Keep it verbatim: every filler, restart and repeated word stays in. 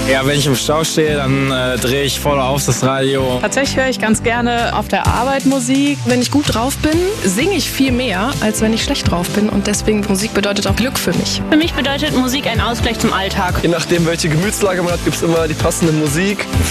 Ja, wenn ich im Stau stehe, dann äh, drehe ich voll auf das Radio. Tatsächlich höre ich ganz gerne auf der Arbeit Musik. Wenn ich gut drauf bin, singe ich viel mehr, als wenn ich schlecht drauf bin. Und deswegen, Musik bedeutet auch Glück für mich. Für mich bedeutet Musik ein Ausgleich zum Alltag. Je nachdem, welche Gemütslage man hat, gibt es immer die passende Musik.